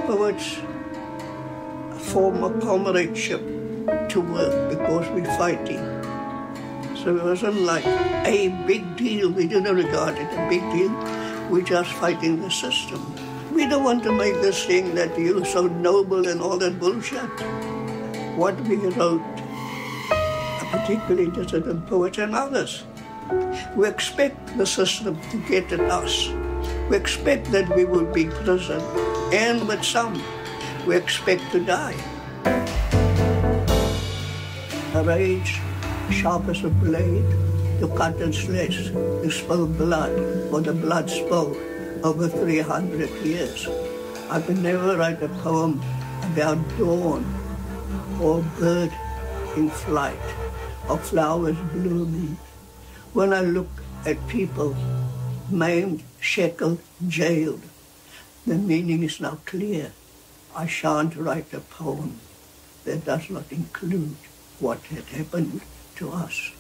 poets form a comradeship to work because we're fighting. So it wasn't like a big deal. We didn't regard it a big deal. We're just fighting the system. We don't want to make this thing that you're so noble and all that bullshit. What we wrote, particularly dissident poets and others, we expect the system to get at us. We expect that we will be prison, and with some, we expect to die. A rage sharp as a blade, to cut and slash, to spill blood, for the blood spilled over 300 years. I could never write a poem about dawn, or bird in flight, or flowers blooming. When I look at people maimed, shackled, jailed, the meaning is now clear. I shan't write a poem that does not include what had happened to us.